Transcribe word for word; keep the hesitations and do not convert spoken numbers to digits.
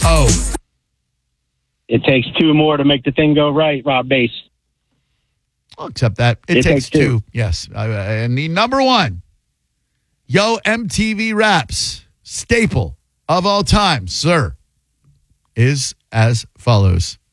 Oh. It takes two more to make the thing go right, Rob Bass. I'll accept that. It, It takes, takes two. two. Yes. Uh, and the number one, Yo M T V Raps staple of all time, sir, is as follows.